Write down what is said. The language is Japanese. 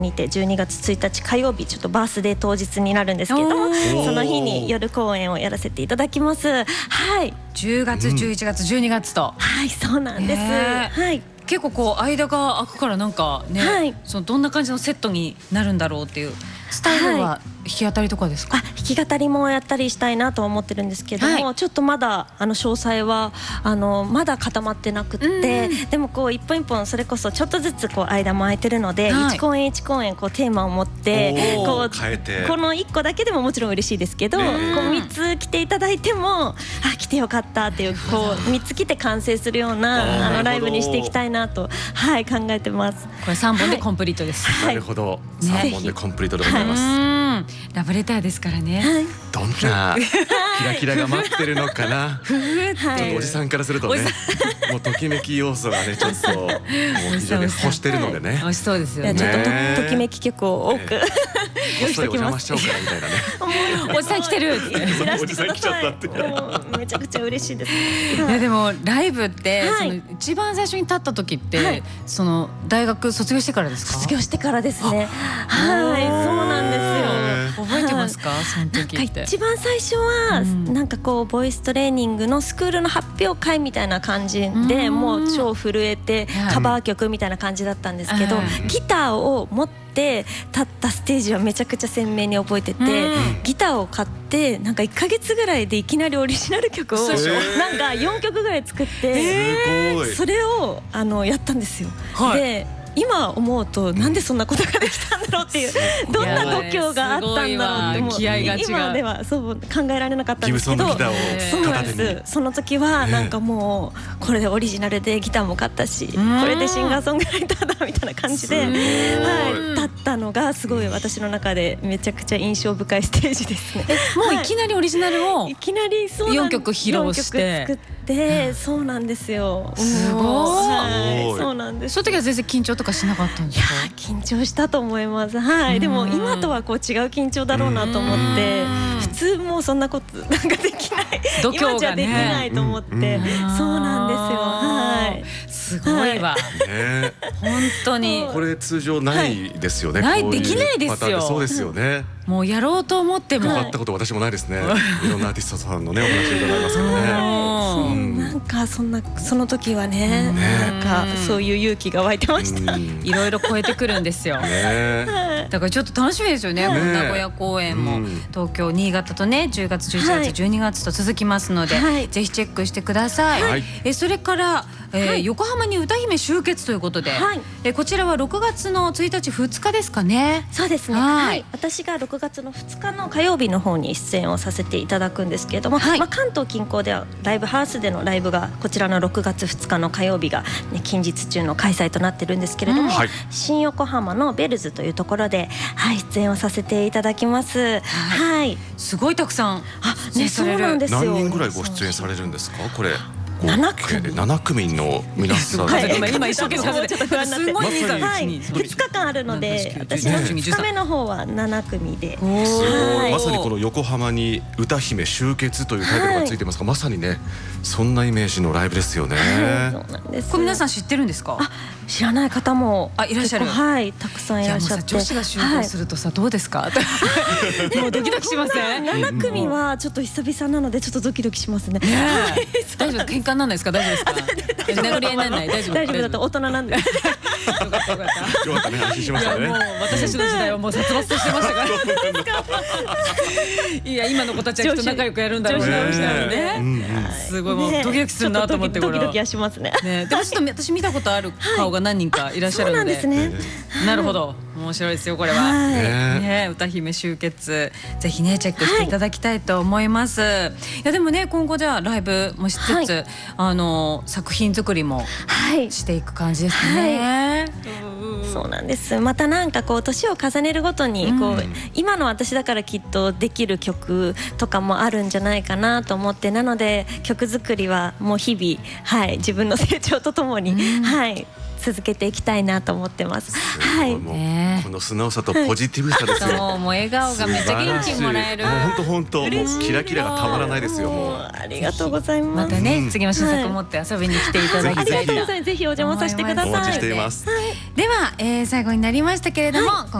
にて12月1日火曜日、ちょっとバースデー当日になるんですけれども、その日に夜公演をやらせていただきます。はい、 10月、11月、12月と。 はい、そうなんです。はい、 結構こう間が空くからなんかね、はい、そのどんな感じのセットになるんだろうっていうスタイルは弾き語りとかですか？ 弾き語りもやったりしたいなと思ってるんですけども、はい、ちょっとまだ詳細はまだ固まってなくって、でもこう一本一本それこそちょっとずつこう間も空いてるので、はい、1公演1公演こうテーマを持ってこう変えて、この1個だけでももちろん嬉しいですけど、こう3つ来ていただいても来てよかったっていうこう3つ来て完成するようなライブにしていきたいなと、はい、考えてます。 これ3本でコンプリートです。 なるほど、3本でコンプリートでございます。 ラブレターですからね。 どんなキラキラが待ってるのかな。ちょっとおじさんからするとね、もうときめき要素がねちょっともう非常に欲してるのでね。 欲しそうですよね。 ちょっとときめき曲を多く用意しておきます。お邪魔しちゃおうかなみたいなね。 おじさん来てる。 おじさん来ちゃったって。 めちゃくちゃ嬉しいです。 いやでもライブってその一番最初に立った時ってその大学卒業してからですか？ 卒業してからですね。はい、そうなんですよ。 覚えてますか？その時って。 一番最初はなんかこうボイストレーニングのスクールの発表会みたいな感じで、もう超震えてカバー曲みたいな感じだったんですけど、ギターを持って立ったステージはめちゃくちゃ鮮明に覚えてて、ギターを買ってなんか1ヶ月ぐらいでいきなりオリジナル曲をなんか4曲ぐらい作って、それをやったんですよ。で今思うとなんでそんなことができたんだろうっていう、どんな度胸があったんだろうって、もう今ではそう考えられなかったんですけど、そうなんです。その時はなんかもうこれでオリジナルでギターも買ったし、これでシンガーソングライターだみたいな感じで、はい、立ったのがすごい私の中でめちゃくちゃ印象深いステージですね。 もういきなりオリジナルをいきなり 4曲披露して、 そうなんですよ。 すごい。 そうなんです。 その時は全然緊張とかしなかったんですか？ いや緊張したと思います。はい。でも今とはこう違う緊張だろうなと思って、普通もうそんなことなんかできない、今じゃできないと思って、そうなんですよ。はい。 すごいわ。本当に。 これ通常ないですよね。 できないですよ。 そうですよね。 もうやろうと思ってもかかったこと私もないですね。いろんなアーティストさんのねお話伺いますけどね。 なんかその時はね、なんかそういう勇気が湧いてました。 いろいろ超えてくるんですよ。だからちょっと楽しみですよね。名古屋公演も東京、新潟とね10月、11月、12月と続きますので、ぜひチェックしてください。それから横浜に歌姫集結ということで、こちらは6月の1日2日ですかね。 そうですね。はい。私が6月の2日の火曜日の方に出演をさせていただくんですけれども、関東近郊ではライブハウスでのライブがこちらの6月2日の火曜日が近日中の開催となってるんですけれども、新横浜のベルズというところで出演をさせていただきます。はい。 すごいたくさんね、そうなんですよ。 何人ぐらいご出演されるんですか？これ。 7 組の皆さん。 今一生懸命ちょっと不安になって。 2日間あるので、私の2日目の方は7組で。 まさにこの横浜に歌姫集結というタイトルがついてますが、まさにねそんなイメージのライブですよね。 これ皆さん知ってるんですか？ 知らない方もいらっしゃる。 はい、たくさんいらっしゃって。 女子が集合するとさどうですか？もうドキドキしません ？7組はちょっと久々なのでちょっとドキドキしますね。 大丈夫？喧嘩なんないですか？大丈夫ですか？殴り合いなんない？大丈夫？ 大丈夫だと大人なんで。 よかったね、安心しましたね。 もう私たちの時代はもう殺伐としてましたから。いや今の子たちはきっと仲良くやるんだろうね。すごいもうドキドキするなと思って。 ドキドキはしますね。 でもちょっと私見たことある顔が何人かいらっしゃるので。そうなんですね。なるほど、面白いですよこれは。ね、歌姫集結ぜひねチェックしていただきたいと思います。いやでもね今後じゃあライブもしつつ作品作りもしていく感じですね。 そうなんです。またなんかこう年を重ねるごとにこう今の私だからきっとできる曲とかもあるんじゃないかなと思って、なので曲作りはもう日々自分の成長とともに続けていきたいなと思ってます。 はい。この素直さとポジティブさですよ。 そう、もう笑顔がめっちゃ元気もらえる。 本当もうキラキラがたまらないですよ。もうありがとうございます。 またね、次の新作持って遊びに来ていただきたいと。 ぜひお邪魔させてください。 お待ちしています。 では最後になりましたけれども。